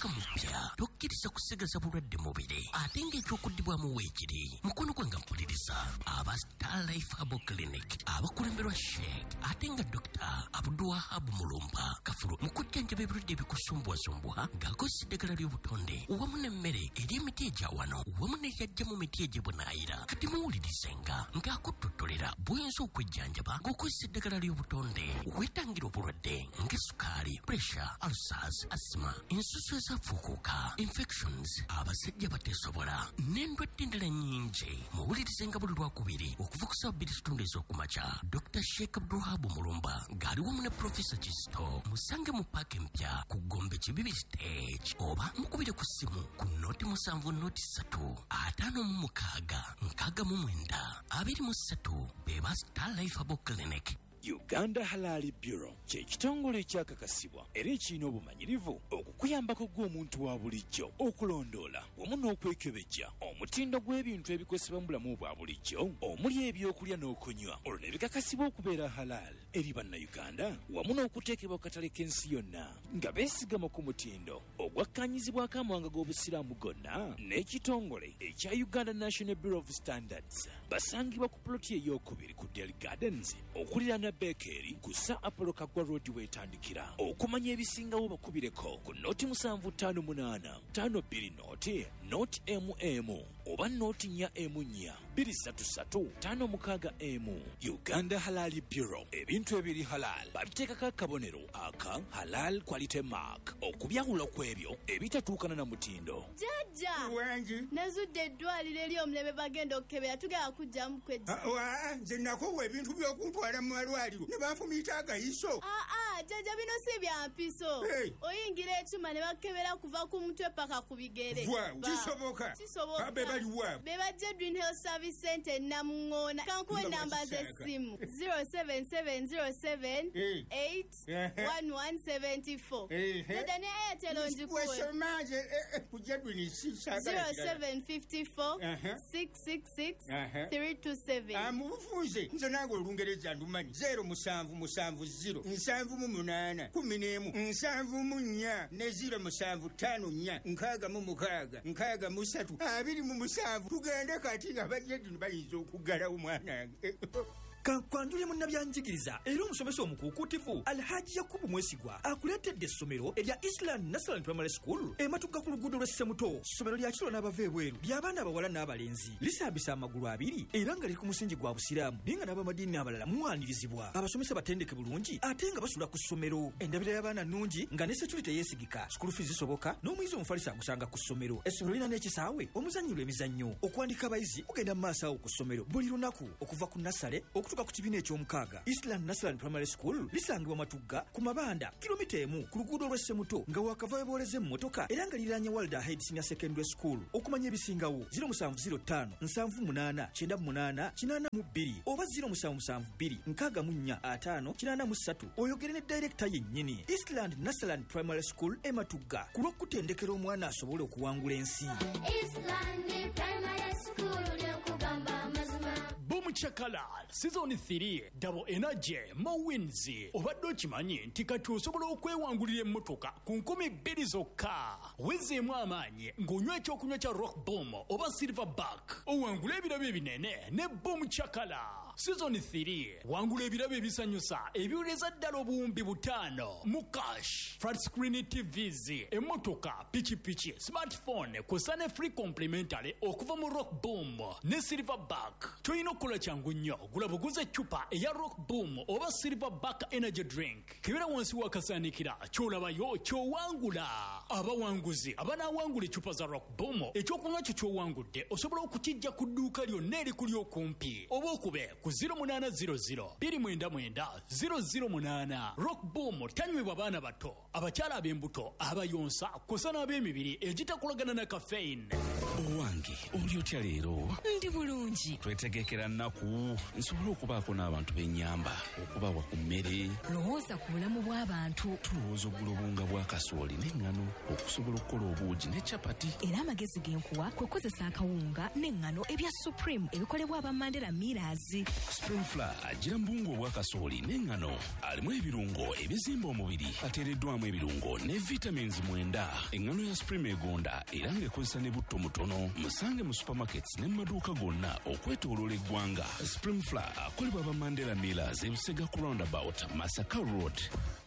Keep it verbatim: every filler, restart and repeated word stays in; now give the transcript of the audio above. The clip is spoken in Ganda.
omwaka mupya tokkiriza kusigaza bulwadde mubiri ate ng'ekyokudibwamu weekiri mukono gwe nga mpuliriza aba Star Life Herbal Clinic abakulemberwa Sheikh ate nga Doctor Abdulwahab Mulumba kafulu mu kujjanjaba ebirwadde ebikusumbwasumbwa ng'akozesa eddagala ly'obutonde wamu n'emmere eri emiti egya wano wamu n'eyajja mu miti egy'ebunaayira kati muwulirizenga ng'akuttotolera bw'oyinza okwejjanjaba ng'okozesa eddagala ly'obutonde weetangira obulwadde ng'essukaali pressure ulcers asthma ensusu ezafuukuuka infections abasajja bateesobola n'endwadde endala nnyingi muwulirizenga buli lwakubiri okuva ku ssaawa bbiri kitundu ez'okumakya Dr Sheikh Abdulwahab Mulumba ng'ali wamu ne Professor Kisto musange mu paaka empya ku Gombe Kibibi stage oba mukubire ku ssimu ku noti musanvu noti ssatu ataano mu mukaaga nkaaga mu mwenda abiri mu ssatu beba Star Life Herbal Clinic. Uganda Halal Bureau kye kitongole ekyakakasibwa era ekirina obumanyirivu okukuyambako gw'omuntu wa bulijjo okulondoola wamu n'okwekebejja omutindo gw'ebintu ebikozesebwa mu bulamu bwa bulijjo omuli ebyokulya n'okunywa olwo ne bikakasibwa okubeera halal eri bannayuganda wamu n'okuteekebwa ku katale k'ensi yonna nga beesigama ku mutindo ogwakkanyizibwako amawanga g'obusiraamu gonna n'ekitongole ekya Uganda National Bureau of Standards basangibwa ku ploti ey'okubiri ku Dell Gardens okuliraana Bekeri kusa Apollo Kagwa Road wetandikira okumanya ebisingawo bakubireko ku noti musanvu ttaano munaana ttaano bbiri noti noti mm oba noti nnya emu nnya bbiri ssatu ssatu ttaano mukaaga emu. Uganda Halal Bureau ebintu ebiri halal babiteekako akabonero aka halal quality mark okubyawula kw'ebyo ebitatuukana na mutindo. Jajja wangi nazudde eddwaliro eri omulebe bagenda okukebera tugenda kujjamu kwejja nze nakowa ebintu by'okuntwala mu malwaliro ne banfumiita agayiso. aa jajja bino si bya mpiso. oyingira ekyuma ne bakebera kuva ku mutwe paka ku bigere. kisoboka kisoboka be bali wa be bajja Dream Health Service Center Namungoona kankuwe namba z'essimu zero seven seven zero seven eight one one seven four jajja ne Airtel onjikuwe wesomaje kujja Dream sisa zero seven five four six six six three two seven. amubufunze nze nange olungereza ndumanyi zero musanvu musanvu zero nsanvu mu munaana kumi n'emu nsanvu mu nnya ne zero musanvu ttaano nnya nkaaga mu mukaaga nkaaga mu ssatu abiri mu musanvu tugende kati nga bajja Dream bayinza okuggalawo mwanange. Kankwanjule munnabyanjigiriza era omusomesa omukuukutivu Alhaji Yakubu Mwesigwa akuleetedde essomero erya Island National Primary School ematuka ku luguudo lwa Ssemuto. Ssomero lya kiro n'abava ebweru ly'abaana abawala n'abalenzi lisaabisa amagulu abiri era nga liri ku musingi gwa busiraamu naye nga n'abamadiini abalala muwaanirizibwa. Abasomesa batendeke bulungi ate nga basula ku ssomero. Endabira y'abaana nnungi nga ne security teyeesigika. School fees zisoboka n'omuyizi omufalisa agusanga ku ssomero. Essomero lirina n'ekisaawe omuzannyirwa emizannyo. Okuwandiika abayizi kugenda mu maaso awo ku ssomero buli lunaku okuva ku nasale okutuuka ku kibiina eky'omukaaga. Island National Primary School lisangibwa Matugga ku Mabanda kilomita emu ku luguudo lwa Ssemuto nga wakava webooleza emmotoka era nga liriraanye Walder Head Senior Secondary School. Okumanya ebisingawo zero musanvu zero ttaano nsanvu munaana kyenda munaana kinaana mu bbiri oba zero musanvu musanvu bbiri nkaaga mu nnya ataano kinaana mu ssatu oyogere ne director yennyini. Island National Primary School e Matugga ku lw'okutendekera omwana asobole okuwangula ensi. Island Primary School ly'okugamba amazima. Chakala season three double energy Mowins obadde okimanyi nti kati osobola okwewangulira emmotoka ku nkumi bbiri zokka wezeemu amaanyi ng'onywa ekyokunywa kya Rock Boom oba Silverback owangula ebirabo ebinene ne Boom Chakala. Season three wangula ebirabo ebisanyusa ebiwuleza ddala obuwumbi butaano mu cash, flat screen T Vs, emmotoka, pikipiki, smartphone kw'ossa ne free complimentary okuva mu Rock Boom ne Silverback. Toyina okukola kyangu nnyo gula buguze eccupa eya Rock Boom oba Silverback energy drink kibera wansi wakasaanikira kyolabayo kyowangula. Abawanguzi abanaawangula eccupa za Rock Boom ekyokunywa kyo kyowangudde osobola okukijja ku dduuka lyonna erikuli okumpi oba okube ku zero munaana zero zero bbiri mwenda mwenda zero zero munaana. Rock Boom tanywebwa baana bato, abakyala ab'embuto, abayonsa kw'ossa n'ab'emibiri egitakolagana na caffeine. Owange, oli otya leero? Ndi bulungi. Twetegekera nnaku nsobole okubaako n'abantu b'ennyamba okubawa ku mmere. Lowooza ku bulamu bw'abantu. Tulowooza oggula obunga bwa kasooli n'eŋŋano okusobola okukola obuugi ne capati. Era amagezi genkuwa kwe kukozesa akawunga n'eŋŋano ebya Supreme ebikolebwa aba Mandela Millers. Supreme Flour agira mbungu obwa kasooli n'eŋŋano alimu ebirungo ebizimba omubiri ateereddwamu ebirungo ne vitamins mwenda. Eŋŋano ya Supreme egonda era ng'ekozesa ne butto mutono. Musange mu supermarkets ne mu maduuka gonna okwetooloola eggwanga. Supreme Flour akolebwa aba Mandela Millers ebusega ku roundabout Masaka Road.